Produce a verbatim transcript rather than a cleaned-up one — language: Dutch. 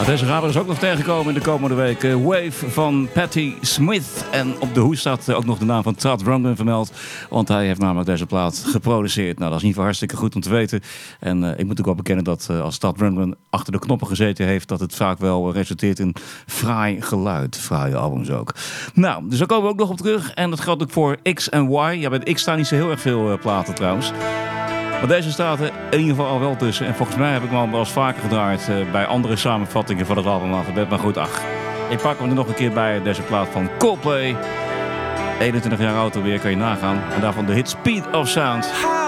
Nou, deze gaan we dus ook nog tegenkomen in de komende week. Uh, Wave van Patti Smith. En op de hoes staat uh, ook nog de naam van Todd Rundgren vermeld. Want hij heeft namelijk deze plaat geproduceerd. Nou, dat is in ieder geval hartstikke goed om te weten. En uh, ik moet ook wel bekennen dat uh, als Todd Rundgren achter de knoppen gezeten heeft, dat het vaak wel uh, resulteert in fraai geluid. Fraaie albums ook. Nou, dus daar komen we ook nog op terug. En dat geldt ook voor X en Y. Ja, bij de X staan niet zo heel erg veel uh, platen trouwens. Maar deze staat er in ieder geval al wel tussen. En volgens mij heb ik hem al wel eens vaker gedraaid uh, bij andere samenvattingen van het album Alphabet. Maar goed, ach, ik pak hem er nog een keer bij. Deze plaat van Coldplay. eenentwintig jaar oud alweer, kan je nagaan. En daarvan de hit Speed of Sound.